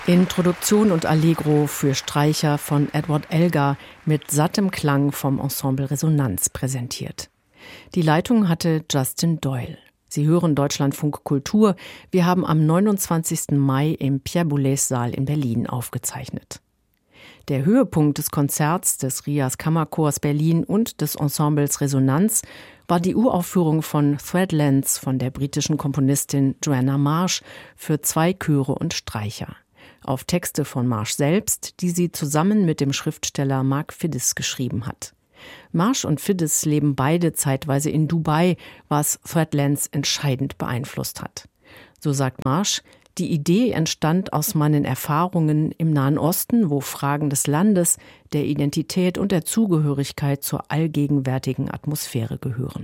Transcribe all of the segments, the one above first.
Introduktion und Allegro für Streicher von Edward Elgar mit sattem Klang vom Ensemble Resonanz präsentiert. Die Leitung hatte Justin Doyle. Sie hören Deutschlandfunk Kultur. Wir haben am 29. Mai im Pierre Boulez Saal in Berlin aufgezeichnet. Der Höhepunkt des Konzerts des RIAS Kammerchors Berlin und des Ensembles Resonanz war die Uraufführung von Threadlands von der britischen Komponistin Joanna Marsh für 2 Chöre und Streicher. Auf Texte von Marsh selbst, die sie zusammen mit dem Schriftsteller Mark Fides geschrieben hat. Marsh und Fides leben beide zeitweise in Dubai, was Threadlands entscheidend beeinflusst hat. So sagt Marsh: Die Idee entstand aus meinen Erfahrungen im Nahen Osten, wo Fragen des Landes, der Identität und der Zugehörigkeit zur allgegenwärtigen Atmosphäre gehören.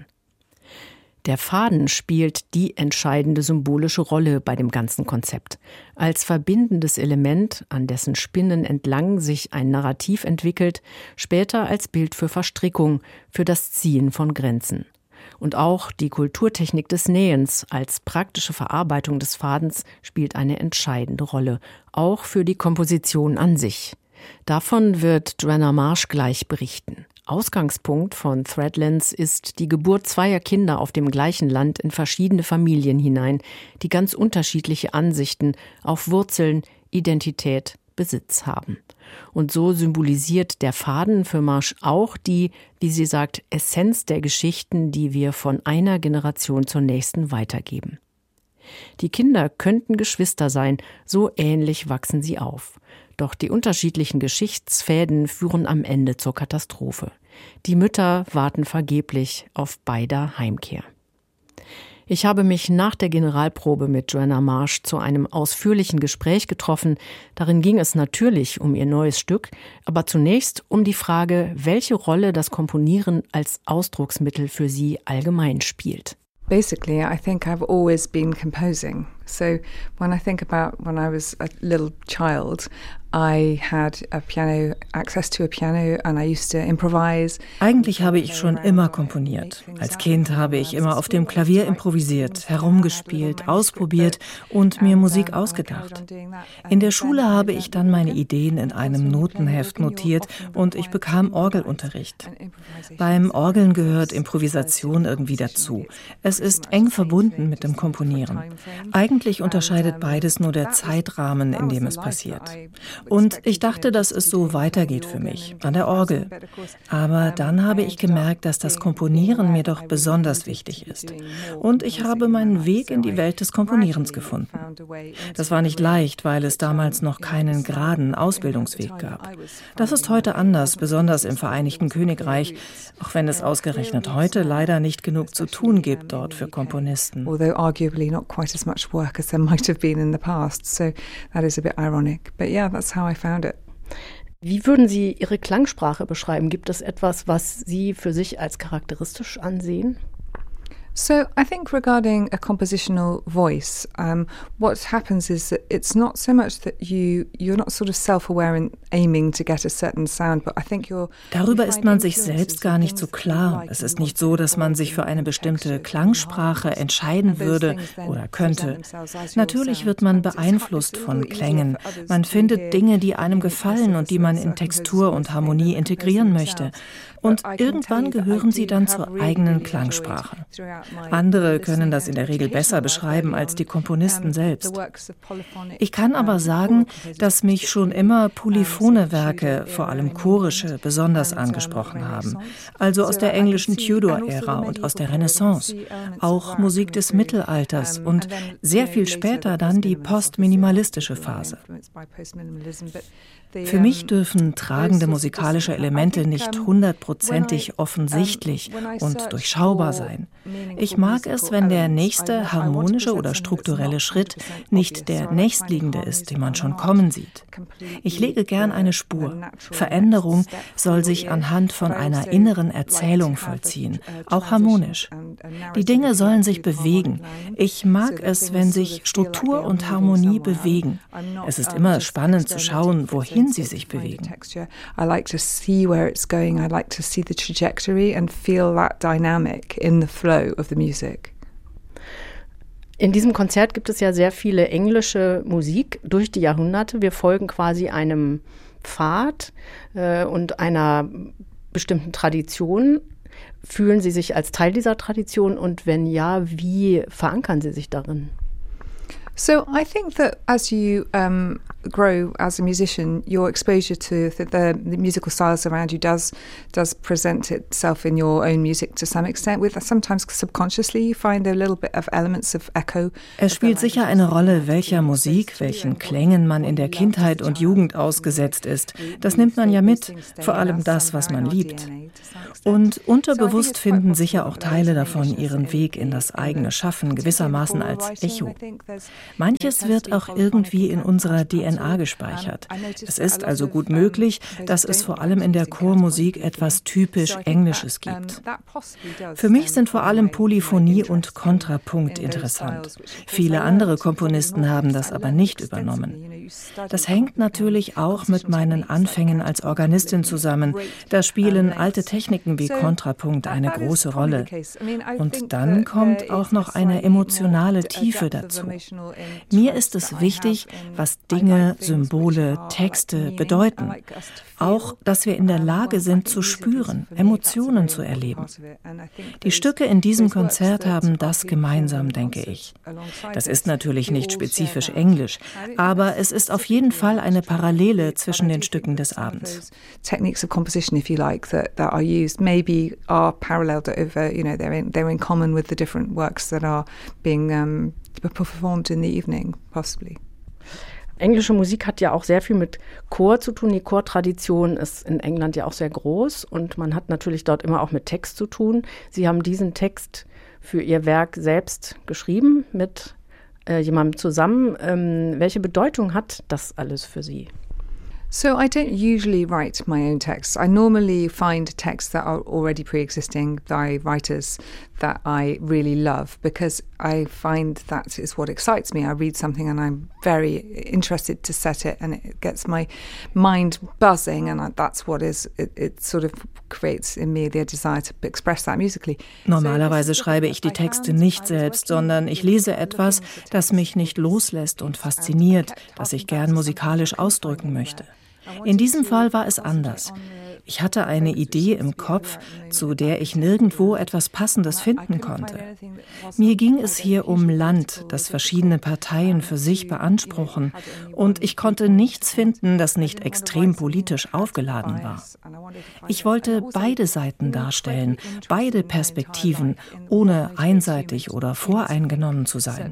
Der Faden spielt die entscheidende symbolische Rolle bei dem ganzen Konzept. Als verbindendes Element, an dessen Spinnen entlang sich ein Narrativ entwickelt, später als Bild für Verstrickung, für das Ziehen von Grenzen. Und auch die Kulturtechnik des Nähens als praktische Verarbeitung des Fadens spielt eine entscheidende Rolle, auch für die Komposition an sich. Davon wird Joanna Marsh gleich berichten. Ausgangspunkt von Threadlands ist die Geburt 2 Kinder auf dem gleichen Land in verschiedene Familien hinein, die ganz unterschiedliche Ansichten auf Wurzeln, Identität, Besitz haben. Und so symbolisiert der Faden für Marsh auch die, wie sie sagt, Essenz der Geschichten, die wir von einer Generation zur nächsten weitergeben. Die Kinder könnten Geschwister sein, so ähnlich wachsen sie auf. Doch die unterschiedlichen Geschichtsfäden führen am Ende zur Katastrophe. Die Mütter warten vergeblich auf beider Heimkehr. Ich habe mich nach der Generalprobe mit Joanna Marsh zu einem ausführlichen Gespräch getroffen. Darin ging es natürlich um ihr neues Stück, aber zunächst um die Frage, welche Rolle das Komponieren als Ausdrucksmittel für sie allgemein spielt. Basically, I think I've always been composing. So when I think about when I was a little child, I had access to a piano and I used to improvise. Eigentlich habe ich schon immer komponiert. Als Kind habe ich immer auf dem Klavier improvisiert, herumgespielt, ausprobiert und mir Musik ausgedacht. In der Schule habe ich dann meine Ideen in einem Notenheft notiert und ich bekam Orgelunterricht. Beim Orgeln gehört Improvisation irgendwie dazu. Es ist eng verbunden mit dem Komponieren. Eigentlich unterscheidet beides nur der Zeitrahmen, in dem es passiert. Und ich dachte, dass es so weitergeht für mich, an der Orgel. Aber dann habe ich gemerkt, dass das Komponieren mir doch besonders wichtig ist. Und ich habe meinen Weg in die Welt des Komponierens gefunden. Das war nicht leicht, weil es damals noch keinen geraden Ausbildungsweg gab. Das ist heute anders, besonders im Vereinigten Königreich, auch wenn es ausgerechnet heute leider nicht genug zu tun gibt dort für Komponisten. Although arguably not quite as much work as there might have been in the past, so that is a bit ironic. But yeah, that's how I found it. Wie würden Sie Ihre Klangsprache beschreiben? Gibt es etwas, was Sie für sich als charakteristisch ansehen? So I think regarding a compositional voice, what happens is that it's not so much that you're not sort of self-aware and aiming to get a certain sound, but I think Darüber ist man sich selbst gar nicht so klar. Es ist nicht so, dass man sich für eine bestimmte Klangsprache entscheiden würde oder könnte. Natürlich wird man beeinflusst von Klängen. Man findet Dinge, die einem gefallen und die man in Textur und Harmonie integrieren möchte. Und irgendwann gehören sie dann zur eigenen Klangsprache. Andere können das in der Regel besser beschreiben als die Komponisten selbst. Ich kann aber sagen, dass mich schon immer polyphone Werke, vor allem chorische, besonders angesprochen haben. Also aus der englischen Tudor-Ära und aus der Renaissance. Auch Musik des Mittelalters und sehr viel später dann die postminimalistische Phase. Für mich dürfen tragende musikalische Elemente nicht 100%ig offensichtlich und durchschaubar sein. Ich mag es, wenn der nächste harmonische oder strukturelle Schritt nicht der nächstliegende ist, den man schon kommen sieht. Ich lege gern eine Spur. Veränderung soll sich anhand von einer inneren Erzählung vollziehen, auch harmonisch. Die Dinge sollen sich bewegen. Ich mag es, wenn sich Struktur und Harmonie bewegen. Es ist immer spannend zu schauen, wohin sie sich bewegen. I like to see where it's going. I like to see the trajectory and feel that dynamic in the flow of the music. In diesem Konzert gibt es ja sehr viele englische Musik durch die Jahrhunderte. Wir folgen quasi einem Pfad und einer bestimmten Tradition. Fühlen Sie sich als Teil dieser Tradition und wenn ja, wie verankern Sie sich darin? So I think that as you grow as a musician, your exposure to the musical styles around you does present itself in your own music to some extent. With sometimes subconsciously you find a little bit of elements of echo. Es spielt sicher eine Rolle, welcher Musik, welchen Klängen man in der Kindheit und Jugend ausgesetzt ist. Das nimmt man ja mit, vor allem das, was man liebt. Und unterbewusst finden sicher auch Teile davon ihren Weg in das eigene Schaffen, gewissermaßen als Echo. Manches wird auch irgendwie in unserer DNA gespeichert. Es ist also gut möglich, dass es vor allem in der Chormusik etwas typisch Englisches gibt. Für mich sind vor allem Polyphonie und Kontrapunkt interessant. Viele andere Komponisten haben das aber nicht übernommen. Das hängt natürlich auch mit meinen Anfängen als Organistin zusammen. Da spielen alte Techniken wie Kontrapunkt eine große Rolle. Und dann kommt auch noch eine emotionale Tiefe dazu. Mir ist es wichtig, was Dinge, Symbole, Texte bedeuten. Auch, dass wir in der Lage sind zu spüren, Emotionen zu erleben. Die Stücke in diesem Konzert haben das gemeinsam, denke ich. Das ist natürlich nicht spezifisch englisch, aber es ist auf jeden Fall eine Parallele zwischen den Stücken des Abends. Techniques of composition, if you like, that are used maybe are paralleled over, they're in common with the different works that are being performed in the evening, possibly. Englische Musik hat ja auch sehr viel mit Chor zu tun. Die Chortradition ist in England ja auch sehr groß und man hat natürlich dort immer auch mit Text zu tun. Sie haben diesen Text für Ihr Werk selbst geschrieben mit jemandem zusammen. Welche Bedeutung hat das alles für Sie? So I don't usually write my own texts. I normally find texts that are already pre-existing by writers that I really love because I find that is what excites me. I read something and I'm very interested to set it and it gets my mind buzzing and that's what it sort of creates in me the desire to express that musically. Normalerweise schreibe ich die Texte nicht selbst, sondern ich lese etwas, das mich nicht loslässt und fasziniert, das ich gern musikalisch ausdrücken möchte. In diesem Fall war es anders. Ich hatte eine Idee im Kopf, zu der ich nirgendwo etwas Passendes finden konnte. Mir ging es hier um Land, das verschiedene Parteien für sich beanspruchen. Und ich konnte nichts finden, das nicht extrem politisch aufgeladen war. Ich wollte beide Seiten darstellen, beide Perspektiven, ohne einseitig oder voreingenommen zu sein.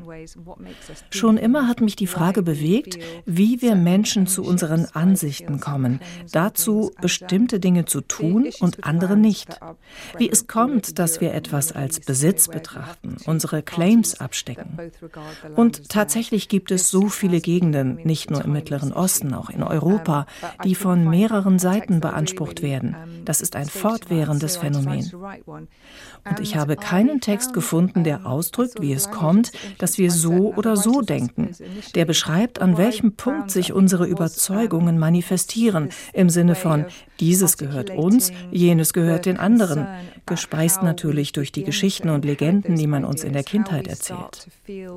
Schon immer hat mich die Frage bewegt, wie wir Menschen zu unseren Ansichten kommen, dazu bestimmte Dinge zu tun und andere nicht. Wie es kommt, dass wir etwas als Besitz betrachten, unsere Claims abstecken. Und tatsächlich gibt es so viele Gegenden, nicht nur im Mittleren Osten, auch in Europa, die von mehreren Seiten beansprucht werden. Das ist ein fortwährendes Phänomen. Und ich habe keinen Text gefunden, der ausdrückt, wie es kommt, dass wir so oder so denken. Der beschreibt, an welchem Punkt sich unsere Überzeugungen manifestieren, im Sinne von, dieses gehört uns, jenes gehört den anderen, gespeist natürlich durch die Geschichten und Legenden, die man uns in der Kindheit erzählt.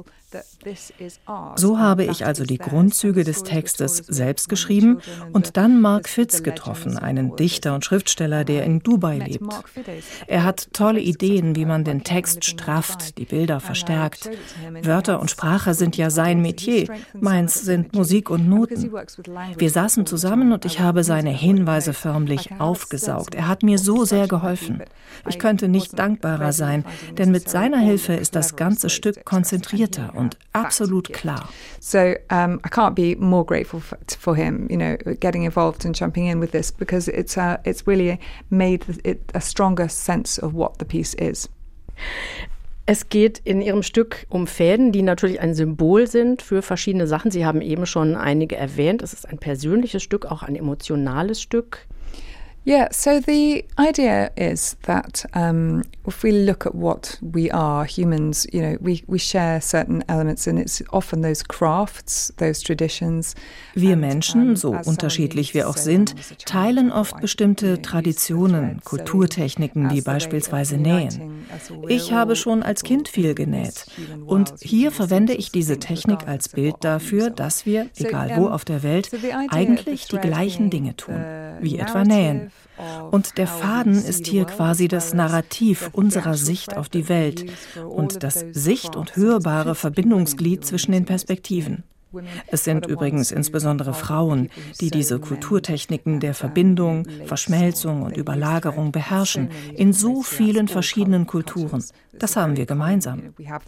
So habe ich also die Grundzüge des Textes selbst geschrieben und dann Mark Fitz getroffen, einen Dichter und Schriftsteller, der in Dubai lebt. Er hat tolle Ideen, wie man den Text strafft, die Bilder verstärkt. Wörter und Sprache sind ja sein Metier, meins sind Musik und Noten. Wir saßen zusammen und ich habe seine Hinweise förmlich aufgesaugt. Er hat mir so sehr geholfen. Ich könnte nicht dankbarer sein, denn mit seiner Hilfe ist das ganze Stück konzentrierter und absolut klar. So I can't be more grateful for him, getting involved and jumping in with this because it's really made it a stronger sense of what the piece is. Es geht in Ihrem Stück um Fäden, die natürlich ein Symbol sind für verschiedene Sachen. Sie haben eben schon einige erwähnt. Es ist ein persönliches Stück, auch ein emotionales Stück. Yeah, so the idea is that if we look at what we are, humans, we share certain elements, and it's often those crafts, those traditions. Wir Menschen, so unterschiedlich wir auch sind, teilen oft bestimmte Traditionen, Kulturtechniken wie beispielsweise Nähen. Ich habe schon als Kind viel genäht. Und hier verwende ich diese Technik als Bild dafür, dass wir, egal wo auf der Welt, eigentlich die gleichen Dinge tun, wie etwa nähen. Und der Faden ist hier quasi das Narrativ unserer Sicht auf die Welt und das sicht- und hörbare Verbindungsglied zwischen den Perspektiven. Es sind übrigens insbesondere Frauen, die diese Kulturtechniken der Verbindung, Verschmelzung und Überlagerung beherrschen, in so vielen verschiedenen Kulturen. Das haben wir gemeinsam.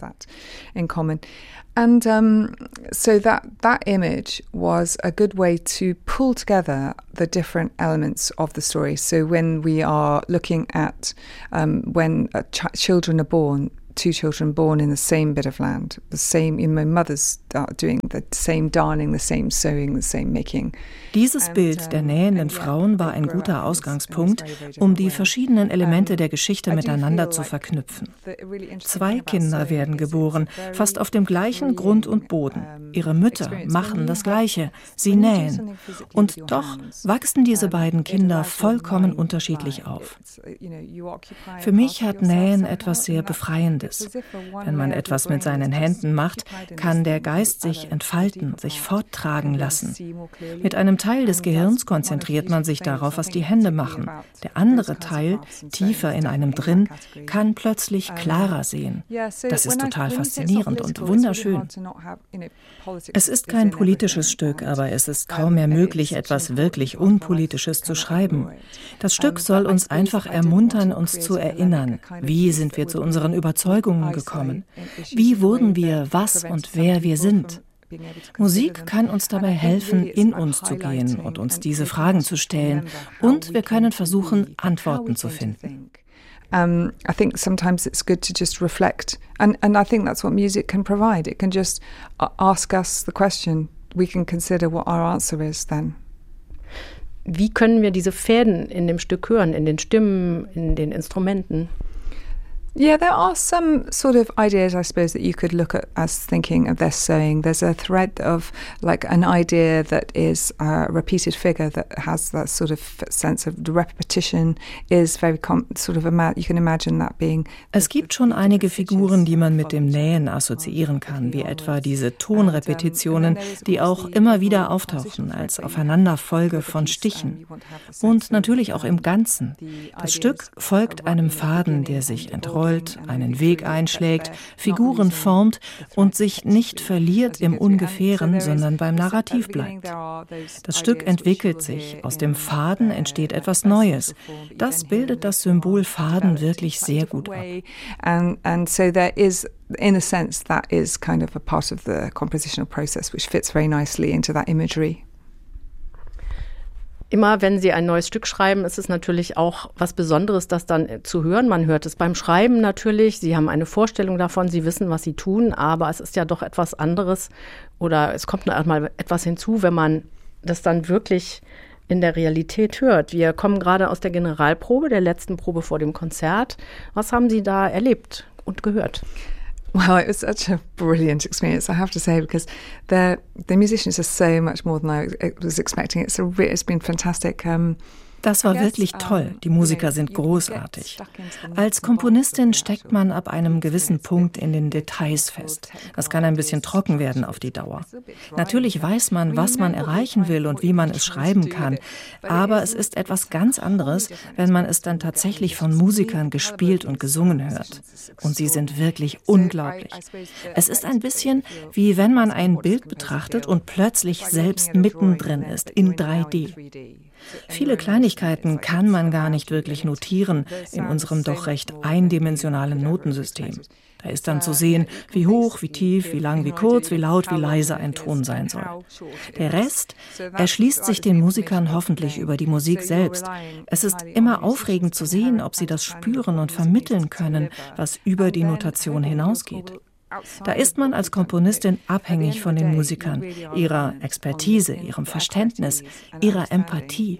And so that image was a good way to pull together the different elements of the story. So when we are looking at when children are born, two children born in the same bit of land, the same, my mother's doing the same darning, the same sewing, the same making. Dieses Bild der nähenden Frauen war ein guter Ausgangspunkt, um die verschiedenen Elemente der Geschichte miteinander zu verknüpfen. 2 Kinder werden geboren, fast auf dem gleichen Grund und Boden. Ihre Mütter machen das Gleiche, sie nähen. Und doch wachsen diese beiden Kinder vollkommen unterschiedlich auf. Für mich hat Nähen etwas sehr Befreiendes. Wenn man etwas mit seinen Händen macht, kann der Geist sich entfalten, sich forttragen lassen. Mit einem Teil des Gehirns konzentriert man sich darauf, was die Hände machen. Der andere Teil, tiefer in einem drin, kann plötzlich klarer sehen. Das ist total faszinierend und wunderschön. Es ist kein politisches Stück, aber es ist kaum mehr möglich, etwas wirklich Unpolitisches zu schreiben. Das Stück soll uns einfach ermuntern, uns zu erinnern, wie sind wir zu unseren Überzeugungen gekommen? Wie wurden wir, was und wer wir sind? Musik kann uns dabei helfen, in uns zu gehen und uns diese Fragen zu stellen. Und wir können versuchen, Antworten zu finden. I think sometimes it's good to just reflect. And I think that's what music can provide. It can just ask us the question. We can consider what our answer is then. Wie können wir diese Fäden in dem Stück hören, in den Stimmen, in den Instrumenten? Yeah, there are some sort of ideas, I suppose, that you could look at as thinking of this sewing. There's a thread of like an idea that is a repeated figure that has that sort of sense of the repetition is very sort of you can imagine that being. Es gibt schon einige Figuren, die man mit dem Nähen assoziieren kann, wie etwa diese Tonrepetitionen, die auch immer wieder auftauchen als Aufeinanderfolge von Stichen. Und natürlich auch im Ganzen. Das Stück folgt einem Faden, der sich entrollt, einen Weg einschlägt, Figuren formt und sich nicht verliert im Ungefähren, sondern beim Narrativ bleibt. Das Stück entwickelt sich, aus dem Faden entsteht etwas Neues. Das bildet das Symbol Faden wirklich sehr gut ab. And so there is, in a sense, that is kind of a part of the compositional process, which fits very nicely into that imagery. Immer wenn Sie ein neues Stück schreiben, ist es natürlich auch was Besonderes, das dann zu hören. Man hört es beim Schreiben natürlich. Sie haben eine Vorstellung davon, Sie wissen, was Sie tun, aber es ist ja doch etwas anderes oder es kommt noch mal etwas hinzu, wenn man das dann wirklich in der Realität hört. Wir kommen gerade aus der Generalprobe, der letzten Probe vor dem Konzert. Was haben Sie da erlebt und gehört? Well, it was such a brilliant experience, I have to say, because the musicians are so much more than I was expecting. It's been fantastic. Das war wirklich toll. Die Musiker sind großartig. Als Komponistin steckt man ab einem gewissen Punkt in den Details fest. Das kann ein bisschen trocken werden auf die Dauer. Natürlich weiß man, was man erreichen will und wie man es schreiben kann. Aber es ist etwas ganz anderes, wenn man es dann tatsächlich von Musikern gespielt und gesungen hört. Und sie sind wirklich unglaublich. Es ist ein bisschen wie wenn man ein Bild betrachtet und plötzlich selbst mittendrin ist, in 3D. Viele Kleinigkeiten kann man gar nicht wirklich notieren in unserem doch recht eindimensionalen Notensystem. Da ist dann zu sehen, wie hoch, wie tief, wie lang, wie kurz, wie laut, wie leise ein Ton sein soll. Der Rest erschließt sich den Musikern hoffentlich über die Musik selbst. Es ist immer aufregend zu sehen, ob sie das spüren und vermitteln können, was über die Notation hinausgeht. Da ist man als Komponistin abhängig von den Musikern, ihrer Expertise, ihrem Verständnis, ihrer Empathie.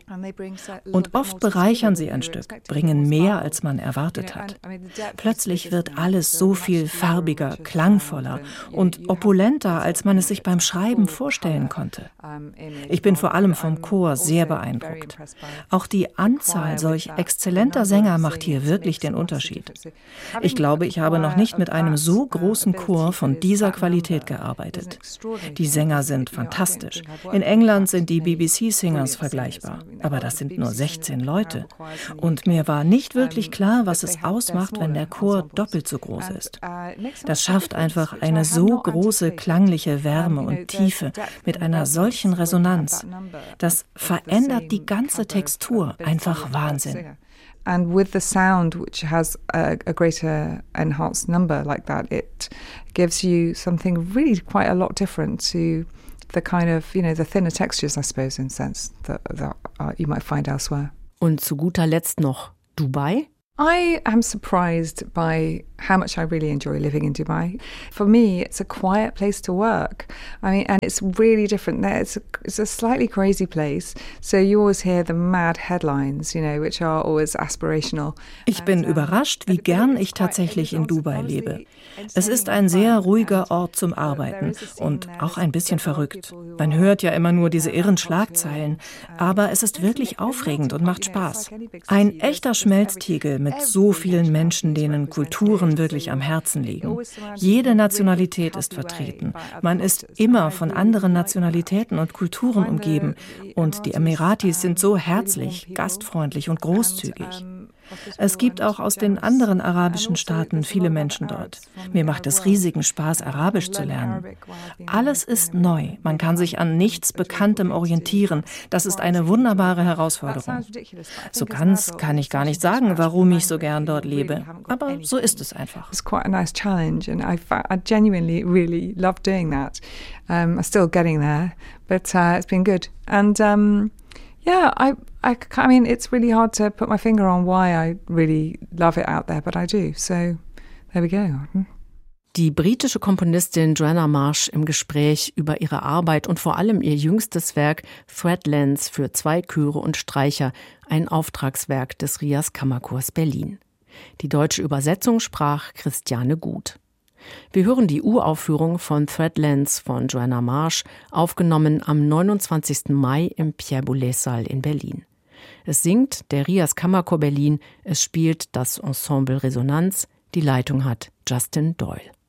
Und oft bereichern sie ein Stück, bringen mehr, als man erwartet hat. Plötzlich wird alles so viel farbiger, klangvoller und opulenter, als man es sich beim Schreiben vorstellen konnte. Ich bin vor allem vom Chor sehr beeindruckt. Auch die Anzahl solch exzellenter Sänger macht hier wirklich den Unterschied. Ich glaube, ich habe noch nicht mit einem so großen Chor von dieser Qualität gearbeitet. Die Sänger sind fantastisch. In England sind die BBC Singers vergleichbar, aber das sind nur 16 Leute. Und mir war nicht wirklich klar, was es ausmacht, wenn der Chor doppelt so groß ist. Das schafft einfach eine so große klangliche Wärme und Tiefe mit einer solchen Resonanz. Das verändert die ganze Textur. Einfach Wahnsinn. And with the sound, which has a greater enhanced number like that, it gives you something really quite a lot different to the kind of, the thinner textures, I suppose, in a sense that you might find elsewhere. Und zu guter Letzt noch Dubai. I am surprised by how much I really enjoy living in Dubai. For me, it's a quiet place to work. I mean, and it's really different there. It's a slightly crazy place. So you always hear the mad headlines, which are always aspirational. Ich bin überrascht, wie gern ich tatsächlich in Dubai lebe. Es ist ein sehr ruhiger Ort zum Arbeiten und auch ein bisschen verrückt. Man hört ja immer nur diese irren Schlagzeilen, aber es ist wirklich aufregend und macht Spaß. Ein echter Schmelztiegel mit so vielen Menschen, denen Kulturen wirklich am Herzen liegen. Jede Nationalität ist vertreten. Man ist immer von anderen Nationalitäten und Kulturen umgeben. Und die Emiratis sind so herzlich, gastfreundlich und großzügig. Es gibt auch aus den anderen arabischen Staaten viele Menschen dort. Mir macht es riesigen Spaß, Arabisch zu lernen. Alles ist neu. Man kann sich an nichts Bekanntem orientieren. Das ist eine wunderbare Herausforderung. So ganz kann ich gar nicht sagen, warum ich so gern dort lebe. Aber so ist es einfach. It's quite a nice challenge and I genuinely really love doing that. I'm still getting there, but it's been good. And yeah, I mean, it's really hard to put my finger on why I really love it out there, but I do. So, there we go. Die britische Komponistin Joanna Marsh im Gespräch über ihre Arbeit und vor allem ihr jüngstes Werk Threadlands für 2 Chöre und Streicher, ein Auftragswerk des RIAS Kammerchors Berlin. Die deutsche Übersetzung sprach Christiane Gut. Wir hören die Uraufführung von Threadlands von Joanna Marsh, aufgenommen am 29. Mai im Pierre-Boulez-Saal in Berlin. Es singt der RIAS Kammerchor Berlin, es spielt das Ensemble Resonanz, die Leitung hat Justin Doyle.